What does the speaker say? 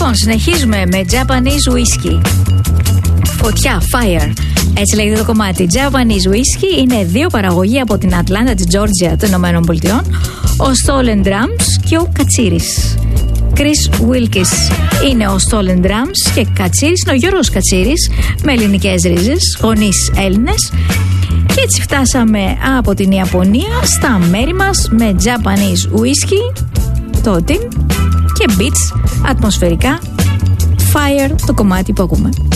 Λοιπόν, συνεχίζουμε με Japanese Whiskey. Φωτιά, fire. Έτσι λέγεται το κομμάτι. Japanese Whiskey είναι δύο παραγωγοί από την Ατλάντα της Τζόρτζια των Ηνωμένων Πολιτειών. Ο Stolen Drums και ο Κατσίρης. Chris Wilkes είναι ο Stolen Drums και Κατσίρης είναι ο Γιώργος Κατσίρης, με ελληνικές ρίζες, γονείς Έλληνες. Και έτσι φτάσαμε από την Ιαπωνία στα μέρη μας με Japanese Whiskey, το tin και beats ατμοσφαιρικά, fire το κομμάτι που ακούμε.